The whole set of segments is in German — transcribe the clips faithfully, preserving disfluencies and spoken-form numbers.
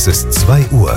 Es ist zwei Uhr.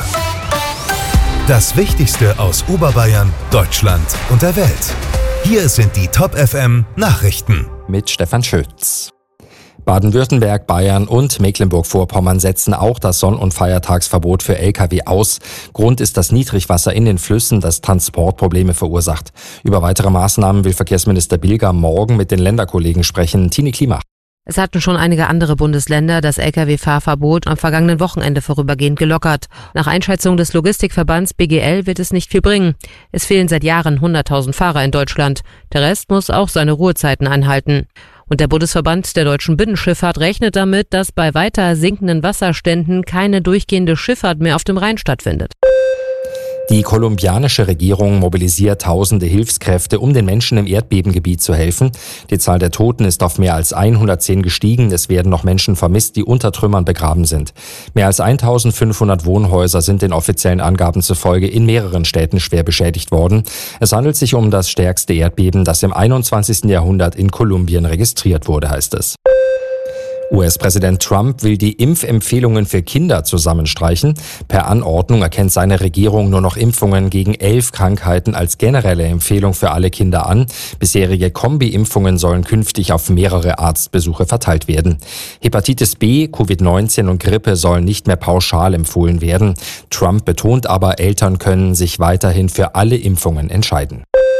Das Wichtigste aus Oberbayern, Deutschland und der Welt. Hier sind die Top F M Nachrichten. Mit Stefan Schütz. Baden-Württemberg, Bayern und Mecklenburg-Vorpommern setzen auch das Sonn- und Feiertagsverbot für L K W aus. Grund ist das Niedrigwasser in den Flüssen, das Transportprobleme verursacht. Über weitere Maßnahmen will Verkehrsminister Bilger morgen mit den Länderkollegen sprechen. Tini Klimach. Es hatten schon einige andere Bundesländer das L K W-Fahrverbot am vergangenen Wochenende vorübergehend gelockert. Nach Einschätzung des Logistikverbands B G L wird es nicht viel bringen. Es fehlen seit Jahren hunderttausend Fahrer in Deutschland. Der Rest muss auch seine Ruhezeiten einhalten. Und der Bundesverband der deutschen Binnenschifffahrt rechnet damit, dass bei weiter sinkenden Wasserständen keine durchgehende Schifffahrt mehr auf dem Rhein stattfindet. Die kolumbianische Regierung mobilisiert tausende Hilfskräfte, um den Menschen im Erdbebengebiet zu helfen. Die Zahl der Toten ist auf mehr als hundertzehn gestiegen. Es werden noch Menschen vermisst, die unter Trümmern begraben sind. Mehr als eintausendfünfhundert Wohnhäuser sind den offiziellen Angaben zufolge in mehreren Städten schwer beschädigt worden. Es handelt sich um das stärkste Erdbeben, das im einundzwanzigsten Jahrhundert in Kolumbien registriert wurde, heißt es. U S-Präsident Trump will die Impfempfehlungen für Kinder zusammenstreichen. Per Anordnung erkennt seine Regierung nur noch Impfungen gegen elf Krankheiten als generelle Empfehlung für alle Kinder an. Bisherige Kombi-Impfungen sollen künftig auf mehrere Arztbesuche verteilt werden. Hepatitis B, Covid neunzehn und Grippe sollen nicht mehr pauschal empfohlen werden. Trump betont aber, Eltern können sich weiterhin für alle Impfungen entscheiden.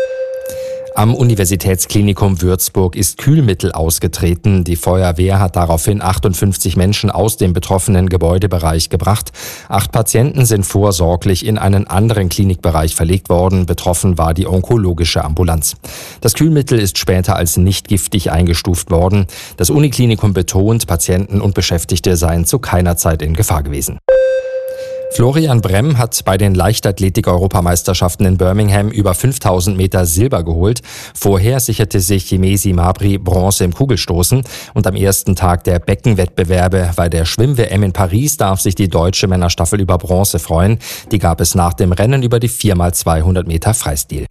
Am Universitätsklinikum Würzburg ist Kühlmittel ausgetreten. Die Feuerwehr hat daraufhin achtundfünfzig Menschen aus dem betroffenen Gebäudebereich gebracht. Acht Patienten sind vorsorglich in einen anderen Klinikbereich verlegt worden. Betroffen war die onkologische Ambulanz. Das Kühlmittel ist später als nicht giftig eingestuft worden. Das Uniklinikum betont, Patienten und Beschäftigte seien zu keiner Zeit in Gefahr gewesen. Florian Bremm hat bei den Leichtathletik-Europameisterschaften in Birmingham über fünftausend Meter Silber geholt. Vorher sicherte sich Jimesi Mabry Bronze im Kugelstoßen. Und am ersten Tag der Beckenwettbewerbe bei der Schwimm-W M in Paris darf sich die deutsche Männerstaffel über Bronze freuen. Die gab es nach dem Rennen über die vier mal zweihundert Meter Freistil.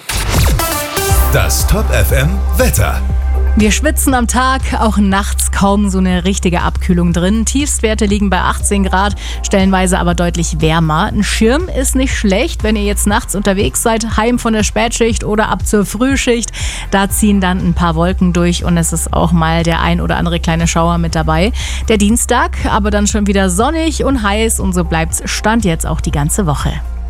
Das Top F M Wetter. Wir schwitzen am Tag, auch nachts kaum so eine richtige Abkühlung drin. Tiefstwerte liegen bei achtzehn Grad, stellenweise aber deutlich wärmer. Ein Schirm ist nicht schlecht, wenn ihr jetzt nachts unterwegs seid, heim von der Spätschicht oder ab zur Frühschicht. Da ziehen dann ein paar Wolken durch und es ist auch mal der ein oder andere kleine Schauer mit dabei. Der Dienstag aber dann schon wieder sonnig und heiß und so bleibt's Stand jetzt auch die ganze Woche.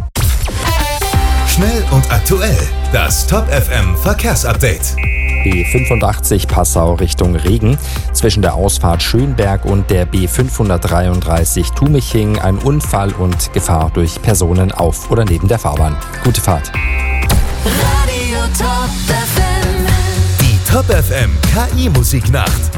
Schnell und aktuell, das Top F M Verkehrsupdate. B fünfundachtzig Passau Richtung Regen. Zwischen der Ausfahrt Schönberg und der B fünfhundertdreiunddreißig Tumiching ein Unfall und Gefahr durch Personen auf oder neben der Fahrbahn. Gute Fahrt. Radio Top F M. Die Top F M K I-Musiknacht.